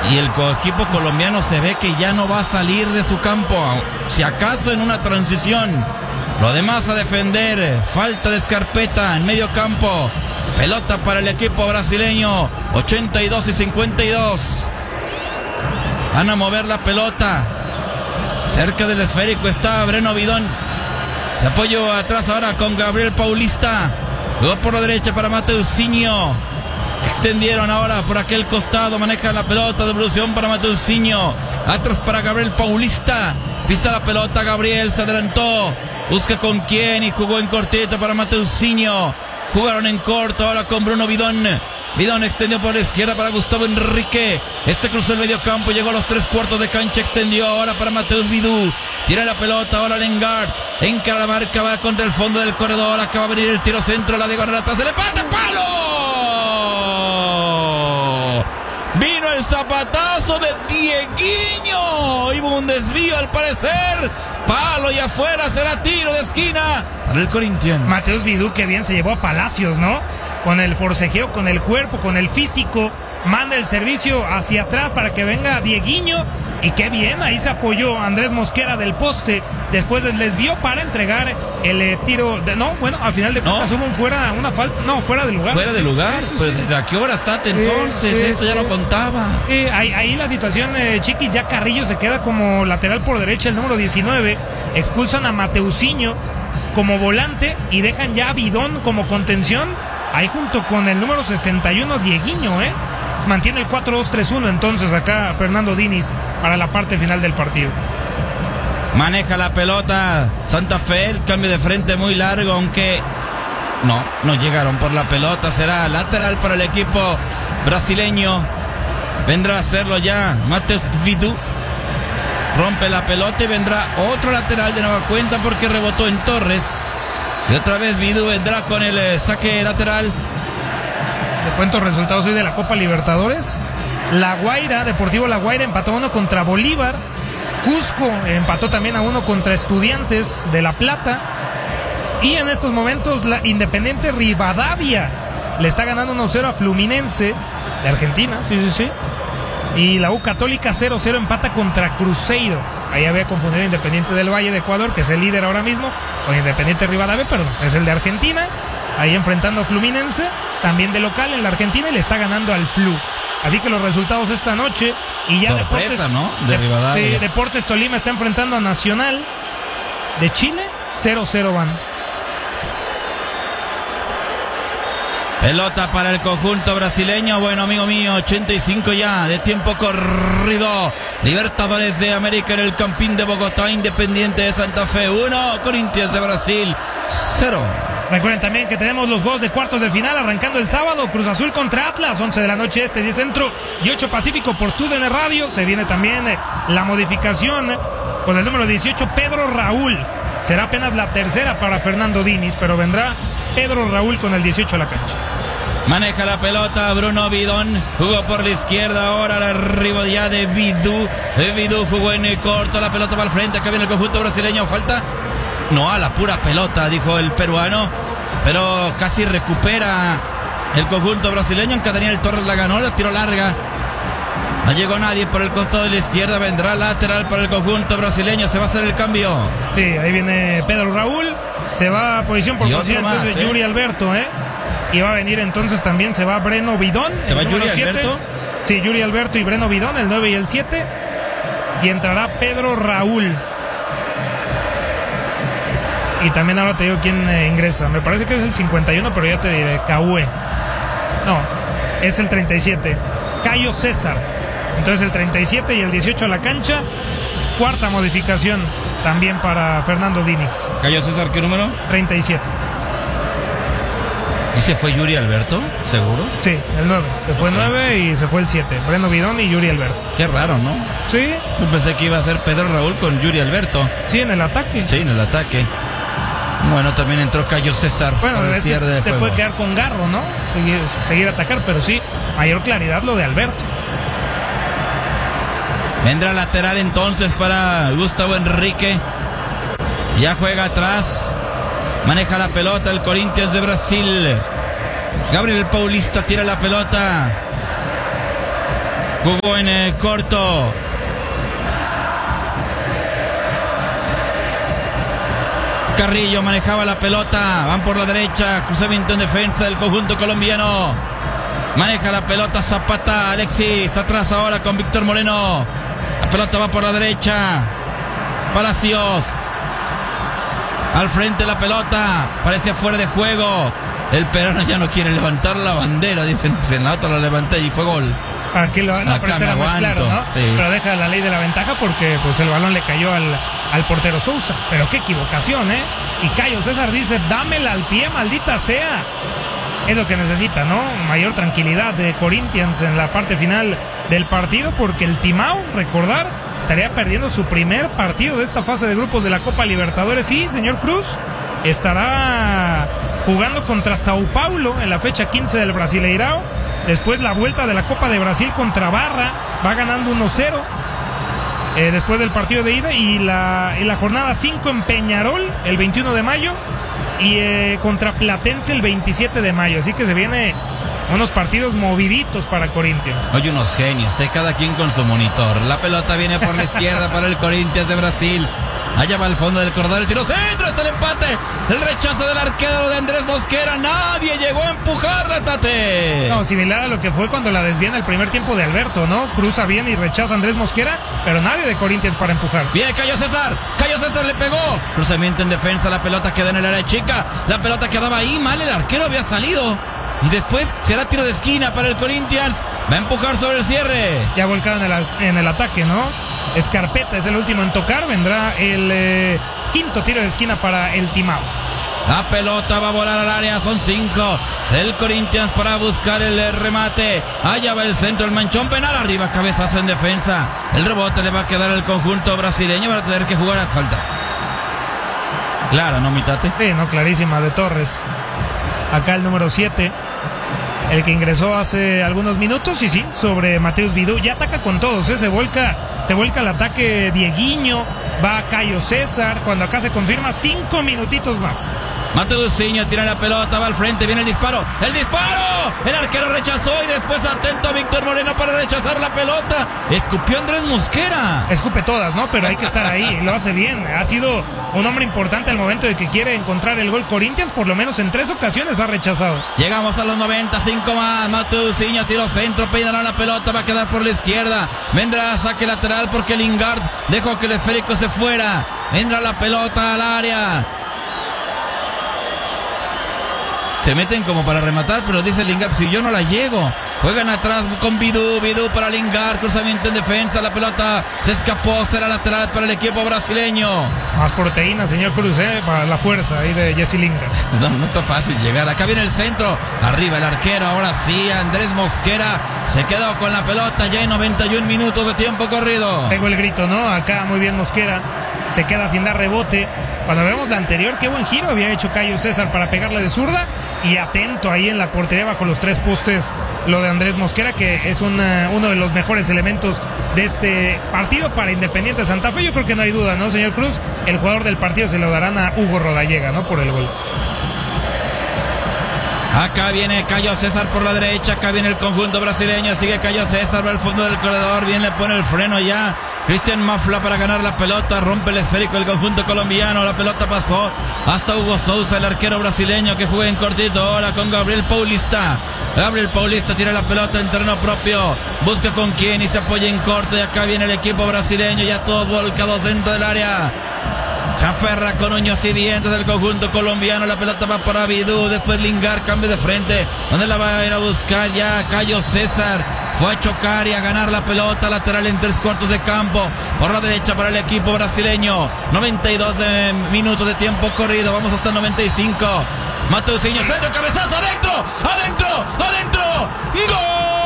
Y el equipo colombiano se ve que ya no va a salir de su campo, si acaso en una transición. Lo demás a defender. Falta de Scarpetta en medio campo. Pelota para el equipo brasileño. 82 y 52. Van a mover la pelota. Cerca del esférico está Breno Bidón. Se apoyó atrás ahora con Gabriel Paulista. Jugó por la derecha para Mateusinho. Extendieron ahora por aquel costado. Maneja la pelota. Devolución para Mateusinho. Atrás para Gabriel Paulista. Pisa la pelota Gabriel. Se adelantó. Busca con quién y jugó en cortito para Mateusinho. Jugaron en corto ahora con Bruno Bidón. Bidón extendió por la izquierda para Gustavo Henrique. Este cruzó el medio campo, llegó a los 3/4 de cancha, extendió ahora para Mateus Vidú. Tira la pelota ahora Lengard. Encara la marca, va contra el fondo del corredor. Acaba de venir el tiro centro, la de atrás, se le pata, ¡palo! Vino el zapatazo de Dieguinho. Hubo un desvío al parecer. Palo y afuera, será tiro de esquina para el Corinthians. Mateus Vidú, que bien se llevó a Palacios, ¿no? Con el forcejeo, con el cuerpo, con el físico, manda el servicio hacia atrás para que venga Dieguinho, y qué bien, ahí se apoyó Andrés Mosquera del poste, después del desvío para entregar el tiro, al final de cuentas hubo una falta, fuera de lugar. Fuera de lugar, sí, pues ¿desde a qué hora está entonces? Esto ya no contaba. Ahí la situación, Chiqui, ya Carrillo se queda como lateral por derecha, el número 19, expulsan a Mateusinho como volante y dejan ya a Bidón como contención. Ahí junto con el número 61, Dieguinho, se mantiene el 4-2-3-1 entonces acá Fernando Diniz para la parte final del partido. Maneja la pelota Santa Fe, el cambio de frente muy largo, aunque no llegaron por la pelota, será lateral para el equipo brasileño. Vendrá a hacerlo ya Mateus Vidú. Rompe la pelota y vendrá otro lateral de nueva cuenta porque rebotó en Torres. Y otra vez Vidú vendrá con el saque lateral. Le cuento resultados hoy de la Copa Libertadores. La Guaira, Deportivo La Guaira empató 1 contra Bolívar. Cusco empató también a 1 contra Estudiantes de La Plata. Y en estos momentos la Independiente Rivadavia le está ganando 1-0 a Fluminense de Argentina. Sí. Y la U Católica 0-0 empata contra Cruzeiro. Ahí había confundido Independiente del Valle de Ecuador, que es el líder ahora mismo, con Independiente Rivadavia, perdón, es el de Argentina. Ahí enfrentando a Fluminense, también de local en la Argentina, y le está ganando al Flu. Así que los resultados esta noche. Y ya sorpresa, Deportes, ¿no? De Rivadavia. Sí, Deportes Tolima está enfrentando a Nacional de Chile, 0-0 van. Pelota para el conjunto brasileño. Bueno, amigo mío, 85 ya de tiempo corrido. Libertadores de América en el Campín de Bogotá. Independiente de Santa Fe 1, Corinthians de Brasil 0. Recuerden también que tenemos los juegos de cuartos de final arrancando el sábado. Cruz Azul contra Atlas, 11 de la noche 10 centro y 8 Pacífico por TUDN Radio. Se viene también la modificación con el número 18, Pedro Raúl. Será apenas la tercera para Fernando Diniz, pero vendrá Pedro Raúl con el 18 a la cancha. Maneja la pelota Bruno Bidón. Jugó por la izquierda. Ahora la arriba ya de Vidú. Vidú jugó en el corto. La pelota va al frente. Acá viene el conjunto brasileño. Falta. No, a la pura pelota, dijo el peruano. Pero casi recupera el conjunto brasileño. Aunque Daniel Torres la ganó. La tiró larga. No llegó nadie por el costado de la izquierda. Vendrá lateral para el conjunto brasileño. Se va a hacer el cambio. Sí, ahí viene Pedro Raúl. Se va a posición por posición de Yuri Alberto, Y va a venir entonces también, se va Breno Bidón. ¿Se va Yuri Alberto? Sí, Yuri Alberto y Breno Bidón, el 9 y el 7. Y entrará Pedro Raúl. Y también ahora te digo quién ingresa. Me parece que es el 51, pero ya te diré. Caue. No, es el 37. Cayo César. Entonces el 37 y el 18 a la cancha. Cuarta modificación también para Fernando Diniz. ¿Cayo César qué número? 37. ¿Y se fue Yuri Alberto? ¿Seguro? Sí, el 9. Se fue el 9 y se fue el 7. Breno Bidón y Yuri Alberto. Qué raro, ¿no? Sí. Yo pensé que iba a ser Pedro Raúl con Yuri Alberto. Sí, en el ataque. Sí, en el ataque. Bueno, también entró Cayo César. Bueno, para el cierre de se juego. puede quedar con Garro, ¿no? Seguir a atacar, pero sí, mayor claridad lo de Alberto. Vendrá lateral entonces para Gustavo Henrique. Ya juega atrás. Maneja la pelota el Corinthians de Brasil. Gabriel Paulista tira la pelota. Jugó en el corto. Carrillo manejaba la pelota. Van por la derecha. Cruzamiento en defensa del conjunto colombiano. Maneja la pelota Zapata. Alexis atrás ahora con Víctor Moreno. La pelota va por la derecha. Palacios. Al frente la pelota. Parece fuera de juego. El peruano ya no quiere levantar la bandera. Dicen, pues en la otra la levanté y fue gol. ¿Para qué lo no, pero será más claro, ¿no? Sí. Pero deja la ley de la ventaja porque pues el balón le cayó al portero Sousa. Pero qué equivocación, ¿eh? Y Cayo César dice, dámela al pie, maldita sea. Es lo que necesita, ¿no? Mayor tranquilidad de Corinthians en la parte final del partido, porque el Timao, recordar, estaría perdiendo su primer partido de esta fase de grupos de la Copa Libertadores. Sí, señor Cruz, estará jugando contra Sao Paulo en la fecha 15 del Brasileirao. Después la vuelta de la Copa de Brasil contra Barra, va ganando 1-0 después del partido de ida, y la jornada 5 en Peñarol el 21 de mayo y contra Platense el 27 de mayo. Así que se viene unos partidos moviditos para Corinthians. Oye, unos genios, cada quien con su monitor. La pelota viene por la izquierda para el Corinthians de Brasil. Allá va al fondo del corredor, el tiro centro, está el empate. El rechazo del arquero de Andrés Mosquera. Nadie llegó a empujarla, Tate. No, similar a lo que fue cuando la desvía en el primer tiempo de Alberto, ¿no? Cruza bien y rechaza a Andrés Mosquera, pero nadie de Corinthians para empujar. Viene Cayo César le pegó. Cruzamiento en defensa, la pelota queda en el área chica. La pelota quedaba ahí, mal, el arquero había salido. Y después será tiro de esquina para el Corinthians. Va a empujar sobre el cierre. Ya volcado en el ataque, ¿no? Escarpeta es el último en tocar. Vendrá el quinto tiro de esquina para el Timao. La pelota va a volar al área. Son 5 del Corinthians para buscar el remate. Allá va el centro, el manchón penal. Arriba, cabezazo en defensa. El rebote le va a quedar al conjunto brasileño. Va a tener que jugar a falta. Clara, ¿no, Mitate? Sí, no, clarísima de Torres. Acá el número 7. El que ingresó hace algunos minutos, y sí, sobre Mateus Vidú. Ya ataca con todos, se vuelca el ataque Dieguinho, va Cayo César, cuando acá se confirma 5 minutitos más. Mateusinho tira la pelota, va al frente, viene el disparo. El arquero rechazó y después atento a Víctor Moreno para rechazar la pelota. Escupió Andrés Mosquera. Escupe todas, ¿no? Pero hay que estar ahí, lo hace bien. Ha sido un hombre importante al momento de que quiere encontrar el gol Corinthians. Por lo menos en 3 ocasiones ha rechazado. Llegamos a los 95 más. Mateusinho tiro centro, peinará la pelota, va a quedar por la izquierda. Vendrá saque lateral porque Lingard dejó que el esférico se fuera. Vendrá la pelota al área. Se meten como para rematar, pero dice Lingard, si yo no la llego. Juegan atrás con Vidú para Lingard, cruzamiento en defensa, la pelota se escapó, será lateral para el equipo brasileño. Más proteína, señor Cruz, para la fuerza ahí de Jesse Lingard. No está fácil llegar, acá viene el centro, arriba el arquero, ahora sí, Andrés Mosquera se quedó con la pelota ya en 91 minutos de tiempo corrido. Pegó el grito, ¿no? Acá muy bien Mosquera, se queda sin dar rebote. Cuando vemos la anterior, qué buen giro había hecho Cayo César para pegarle de zurda, y atento ahí en la portería bajo los 3 postes lo de Andrés Mosquera, que es uno de los mejores elementos de este partido para Independiente Santa Fe. Yo creo que no hay duda, ¿no, señor Cruz? El jugador del partido se lo darán a Hugo Rodallega, ¿no? Por el gol. Acá viene Cayo César por la derecha, acá viene el conjunto brasileño, sigue Cayo César, va al fondo del corredor, bien le pone el freno ya Cristian Mafla para ganar la pelota, rompe el esférico el conjunto colombiano, la pelota pasó hasta Hugo Sousa, el arquero brasileño que juega en cortito ahora con Gabriel Paulista. Gabriel Paulista tira la pelota en terreno propio, busca con quién y se apoya en corte, y acá viene el equipo brasileño, ya todos volcados dentro del área. Se aferra con uñas y dientes del conjunto colombiano. La pelota va para Vidú. Después Lingard cambia de frente. ¿Dónde la va a ir a buscar ya? Cayo César fue a chocar y a ganar la pelota lateral en 3 cuartos de campo. Por la derecha para el equipo brasileño. 92 minutos de tiempo corrido. Vamos hasta el 95. Mateusinho, centro, cabezazo, adentro. ¡Gol!